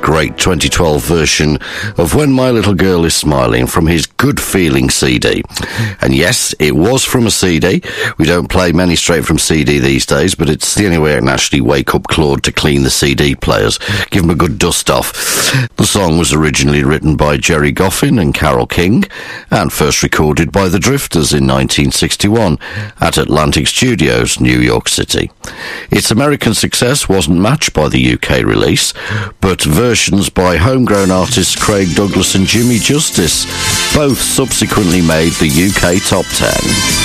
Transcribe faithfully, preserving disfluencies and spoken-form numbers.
great twenty twelve version of When My Little Girl Is Smiling from his Good Feeling C D. And yes, it was from a C D. We don't play many straight from C D these days, but it's the only way I can actually wake up Claude to clean the C D players, give him a good dust off. The song was originally written by Jerry Goffin and Carole King, and first recorded by the Drifters in nineteen sixty-one at Atlantic Studios, New York City. Its American success wasn't matched by the U K release, but versions by homegrown artists Craig Douglas and Jimmy Justice both subsequently made the U K top ten.